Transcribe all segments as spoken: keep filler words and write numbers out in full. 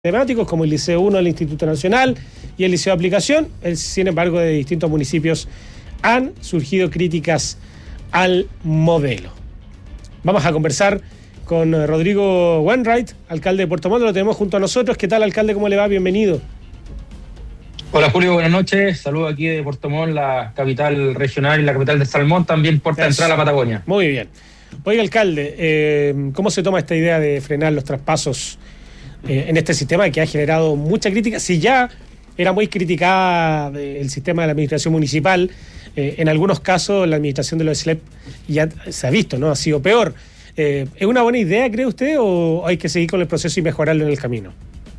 temáticos como el Liceo uno del Instituto Nacional y el Liceo de Aplicación. Sin embargo, de distintos municipios han surgido críticas al modelo. Vamos a conversar con Rodrigo Wainwright, alcalde de Puerto Montt. Lo tenemos junto a nosotros. ¿Qué tal, alcalde? ¿Cómo le va? Bienvenido. Hola, Julio, buenas noches. Saludos aquí de Puerto Montt, la capital regional y la capital de Salmón, también puerta de entrada a la Patagonia. Muy bien. Oiga, alcalde, eh, ¿cómo se toma esta idea de frenar los traspasos eh, en este sistema que ha generado mucha crítica? Si ya era muy criticada el sistema de la administración municipal, eh, en algunos casos la administración de los S L E P ya se ha visto, ¿no? Ha sido peor. Eh, ¿Es una buena idea, cree usted, o hay que seguir con el proceso y mejorarlo en el camino?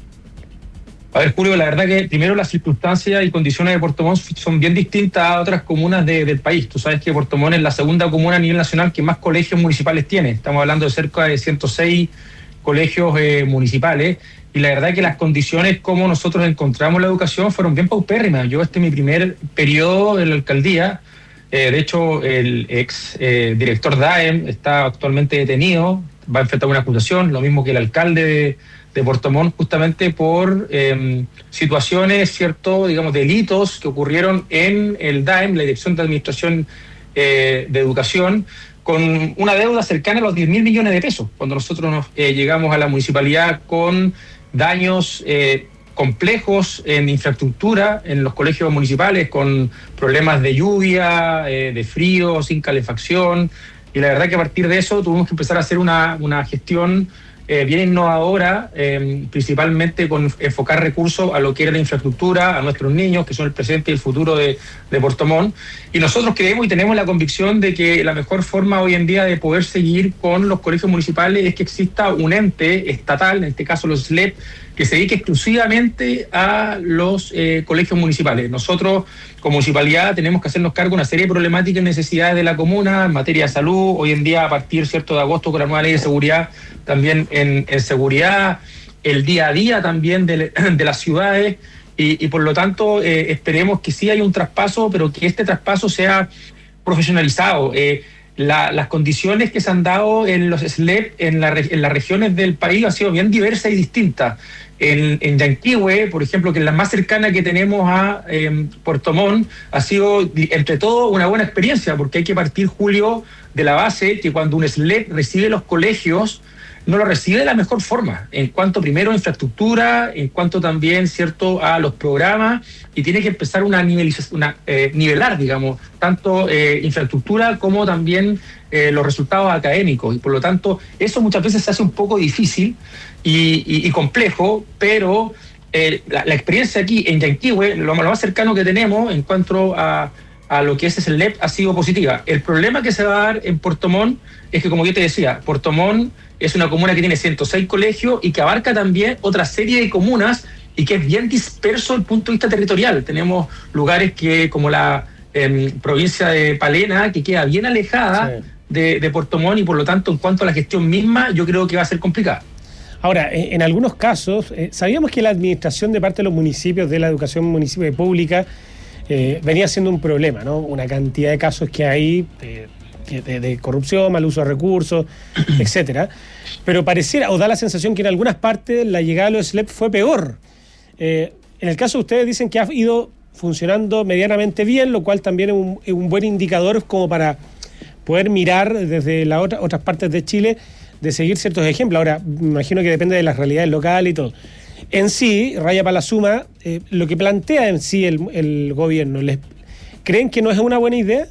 A ver, Julio, la verdad que primero las circunstancias y condiciones de Puerto Montt son bien distintas a otras comunas de, del país. Tú sabes que Puerto Montt es la segunda comuna a nivel nacional que más colegios municipales tiene. Estamos hablando de cerca de ciento seis colegios eh, municipales. Y la verdad que las condiciones como nosotros encontramos la educación fueron bien paupérrimas. Yo este es mi primer periodo en la alcaldía. Eh, de hecho, el ex eh, director D A E M está actualmente detenido, va a enfrentar una acusación, lo mismo que el alcalde de, de Puerto Montt, justamente por eh, situaciones, cierto, digamos, delitos que ocurrieron en el D A E M, la Dirección de Administración eh, de Educación, con una deuda cercana a los diez mil millones de pesos, cuando nosotros nos, eh, llegamos a la municipalidad con daños eh, complejos en infraestructura en los colegios municipales, con problemas de lluvia, eh, de frío, sin calefacción, y la verdad que a partir de eso tuvimos que empezar a hacer una, una gestión eh, bien innovadora, eh, principalmente con enfocar recursos a lo que era la infraestructura, a nuestros niños, que son el presente y el futuro de, de Puerto Montt. Y nosotros creemos y tenemos la convicción de que la mejor forma hoy en día de poder seguir con los colegios municipales es que exista un ente estatal, en este caso los S L E P, que se dedique exclusivamente a los eh, colegios municipales. Nosotros, como municipalidad, tenemos que hacernos cargo de una serie de problemáticas y necesidades de la comuna en materia de salud. Hoy en día, a partir cierto de agosto, con la nueva ley de seguridad, también en, en seguridad, el día a día también de, de las ciudades, y, y por lo tanto eh, esperemos que sí haya un traspaso, pero que este traspaso sea profesionalizado. Eh, La, las condiciones que se han dado en los S L E P en, la, en las regiones del país han sido bien diversas y distintas. En, en Yanquihue, por ejemplo, que es la más cercana que tenemos a eh, Puerto Montt, ha sido entre todo una buena experiencia, porque hay que partir, Julio, de la base que cuando un S L E P recibe los colegios, no lo recibe de la mejor forma, en cuanto primero a infraestructura, en cuanto también, cierto, a los programas, y tiene que empezar una, nivelización, una eh, nivelar, digamos, tanto eh, infraestructura como también eh, los resultados académicos, y por lo tanto eso muchas veces se hace un poco difícil y, y, y complejo, pero eh, la, la experiencia aquí en Yanquihue, lo, lo más cercano que tenemos en cuanto a a lo que es S L E P, ha sido positiva. El problema que se va a dar en Puerto Montt es que, como yo te decía, Puerto Montt es una comuna que tiene ciento seis colegios y que abarca también otra serie de comunas y que es bien disperso desde el punto de vista territorial. Tenemos lugares que, como la eh, provincia de Palena, que queda bien alejada sí. de, de Puerto Montt, y por lo tanto, en cuanto a la gestión misma, yo creo que va a ser complicada. Ahora, en, en algunos casos, eh, sabíamos que la administración de parte de los municipios, de la educación municipal pública, Eh, venía siendo un problema, ¿no? Una cantidad de casos que hay de, de, de corrupción, mal uso de recursos, etcétera. Pero pareciera, o da la sensación que en algunas partes la llegada de los S L E P fue peor. Eh, en el caso de ustedes dicen que ha ido funcionando medianamente bien, lo cual también es un, es un buen indicador como para poder mirar desde las otra, otras partes de Chile, de seguir ciertos ejemplos. Ahora, me imagino que depende de las realidades locales y todo. En sí, raya para la suma, eh, lo que plantea en sí el, el gobierno, ¿les creen que no es una buena idea?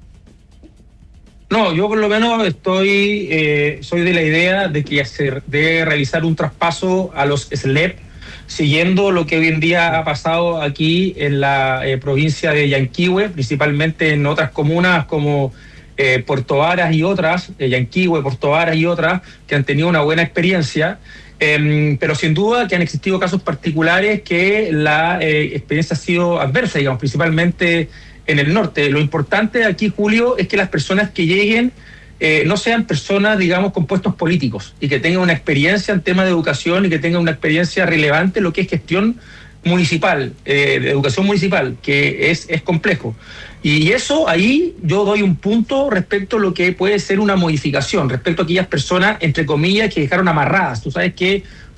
No, yo por lo menos estoy eh, soy de la idea de que se debe realizar un traspaso a los S L E P, siguiendo lo que hoy en día ha pasado aquí en la eh, provincia de Yanquihue, principalmente en otras comunas como eh, Puerto Varas y otras, eh, Yanquihue, Puerto Varas y otras, que han tenido una buena experiencia. Eh, pero sin duda que han existido casos particulares que la eh, experiencia ha sido adversa, digamos, principalmente en el norte. Lo importante aquí, Julio, es que las personas que lleguen eh, no sean personas, digamos, con puestos políticos, y que tengan una experiencia en temas de educación y que tengan una experiencia relevante en lo que es gestión municipal, eh, de educación municipal, que es, es complejo. Y eso ahí yo doy un punto respecto a lo que puede ser una modificación, respecto a aquellas personas, entre comillas, que dejaron amarradas. Tú sabes que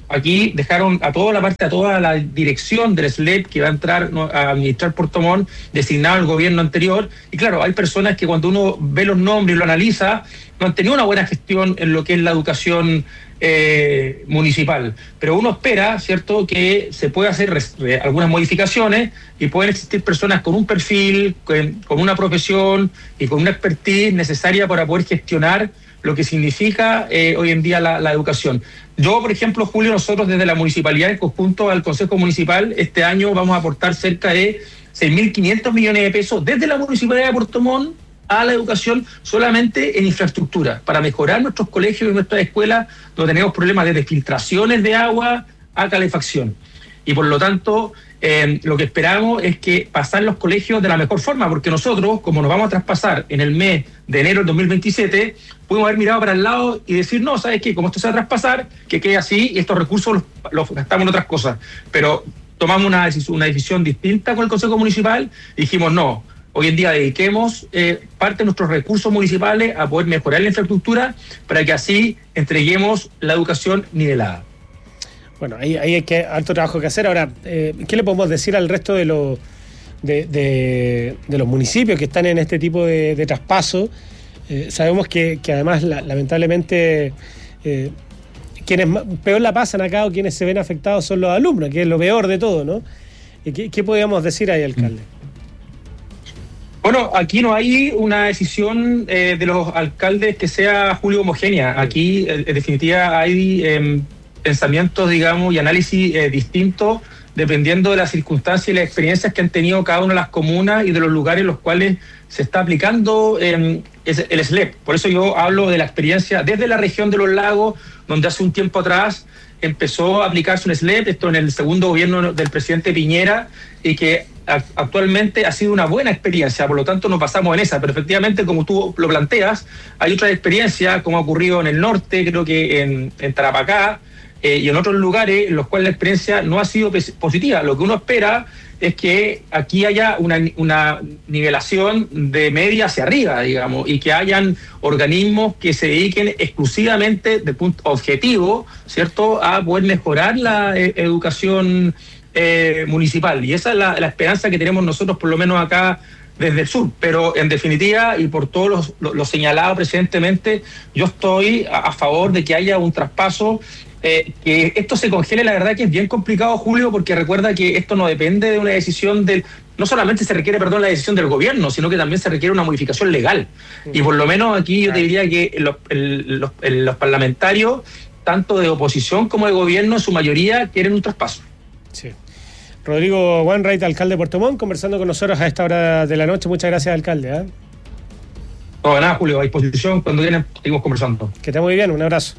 aquí dejaron a toda la parte, a toda la dirección del S L E P que va a entrar a administrar Puerto Montt, designado al gobierno anterior. Y claro, hay personas que cuando uno ve los nombres y lo analiza, no han tenido una buena gestión en lo que es la educación eh, municipal. Pero uno espera, ¿cierto?, que se pueda hacer res, re, algunas modificaciones y pueden existir personas con un perfil, con, con una profesión y con una expertise necesaria para poder gestionar lo que significa eh, hoy en día la, la educación. Yo, por ejemplo, Julio, nosotros desde la municipalidad, en conjunto al Consejo Municipal, este año vamos a aportar cerca de seis mil quinientos millones de pesos desde la Municipalidad de Puerto Montt a la educación solamente en infraestructura, para mejorar nuestros colegios y nuestras escuelas, donde tenemos problemas desde filtraciones de agua a calefacción. Y por lo tanto, eh, lo que esperamos es que pasar los colegios de la mejor forma, porque nosotros, como nos vamos a traspasar en el mes de enero del dos mil veintisiete, pudimos haber mirado para el lado y decir, no, ¿sabes qué? Como esto se va a traspasar, que quede así y estos recursos los, los gastamos en otras cosas. Pero tomamos una decisión, una decisión distinta con el Consejo Municipal y dijimos, no, hoy en día dediquemos eh, parte de nuestros recursos municipales a poder mejorar la infraestructura para que así entreguemos la educación nivelada. Bueno, ahí, ahí hay que, harto trabajo que hacer. Ahora, eh, ¿qué le podemos decir al resto de los de, de, de los municipios que están en este tipo de, de traspaso? Eh, sabemos que, que además, la, lamentablemente, eh, quienes peor la pasan acá o quienes se ven afectados son los alumnos, que es lo peor de todo, ¿no? ¿Qué, qué podríamos decir ahí, alcalde? Bueno, aquí no hay una decisión eh, de los alcaldes que sea, Julio, homogénea. Aquí, en definitiva, hay eh, pensamientos, digamos, y análisis eh, distintos dependiendo de las circunstancias y las experiencias que han tenido cada una de las comunas y de los lugares en los cuales se está aplicando eh, el S L E P. Por eso yo hablo de la experiencia desde la región de los lagos, donde hace un tiempo atrás empezó a aplicarse un S L E P, esto en el segundo gobierno del presidente Piñera, y que actualmente ha sido una buena experiencia, por lo tanto no pasamos en esa, pero efectivamente, como tú lo planteas, hay otras experiencias, como ha ocurrido en el norte, creo que en, en Tarapacá, eh, y en otros lugares en los cuales la experiencia no ha sido positiva. Lo que uno espera es que aquí haya una, una nivelación de media hacia arriba, digamos, y que hayan organismos que se dediquen exclusivamente de punto objetivo, ¿cierto?, a poder mejorar la eh, educación Eh, municipal, y esa es la, la esperanza que tenemos nosotros, por lo menos acá desde el sur. Pero en definitiva, y por todo lo, lo, lo señalado precedentemente, yo estoy a, a favor de que haya un traspaso, eh, que esto se congele. La verdad que es bien complicado, Julio, porque recuerda que esto no depende de una decisión del, no solamente se requiere, perdón, la decisión del gobierno, sino que también se requiere una modificación legal. Uh-huh. Y por lo menos aquí yo te diría que los, el, los, el, los parlamentarios, tanto de oposición como de gobierno, en su mayoría quieren un traspaso. Sí. Rodrigo Wainwright, alcalde de Puerto Montt, conversando con nosotros a esta hora de la noche. Muchas gracias, alcalde. ¿eh? No, nada, Julio, a disposición. Cuando vienen, seguimos conversando. Que esté muy bien, un abrazo.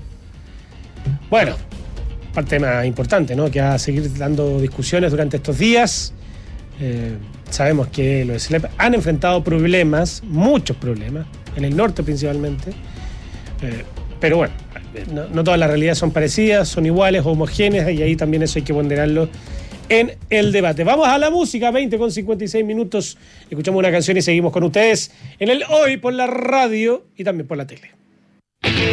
Bueno, parte más importante, ¿no?, que va a seguir dando discusiones durante estos días. Eh, sabemos que los S L E P han enfrentado problemas, muchos problemas, en el norte principalmente. Eh, pero bueno, no, no todas las realidades son parecidas, son iguales, homogéneas, y ahí también eso hay que ponderarlo en el debate. Vamos a la música, veinte con cincuenta y seis minutos. Escuchamos una canción y seguimos con ustedes en el Hoy por la radio y también por la tele.